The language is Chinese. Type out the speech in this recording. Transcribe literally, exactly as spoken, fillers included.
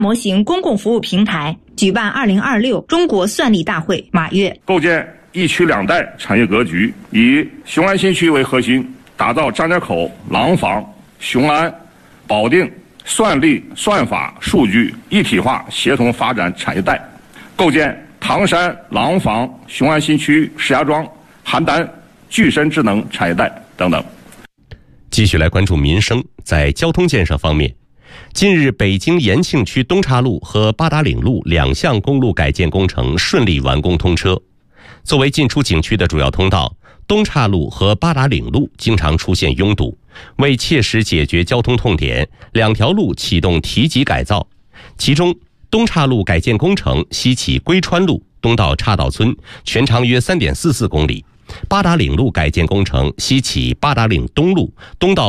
模型公共服务平台，举办二零二六中国算力大会。马跃构建一区两带产业格局，以雄安新区为核心，打造张家口、廊坊、雄安、保定算力、算法、数据一体化协同发展产业带，构建唐山、廊坊、雄安新区、石家庄、邯郸具身智能产业带等等。 继续来关注民生。在交通建设方面，近日北京延庆区东岔路和八达岭路两项公路改建工程顺利完工通车。作为进出景区的主要通道，东岔路和八达岭路经常出现拥堵。为切实解决交通痛点，两条路启动提级改造。其中，东岔路改建工程西起归川路东到岔道村，全长约 三点四四公里；八达岭路改建工程西起八达岭东路东到